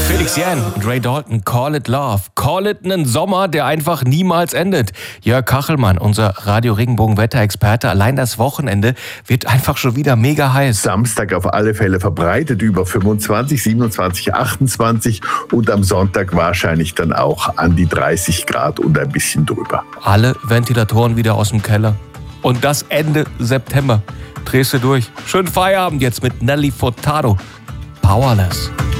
Felix Jähn und Ray Dalton, Call It Love. Call it einen Sommer, der einfach niemals endet. Jörg Kachelmann, unser Radio-Regenbogen-Wetterexperte. Allein das Wochenende wird einfach schon wieder mega heiß. Samstag auf alle Fälle verbreitet über 25, 27, 28 und am Sonntag wahrscheinlich dann auch an die 30 Grad und ein bisschen drüber. Alle Ventilatoren wieder aus dem Keller. Und das Ende September. Drehst du durch. Schönen Feierabend jetzt mit Nelly Furtado. Powerless.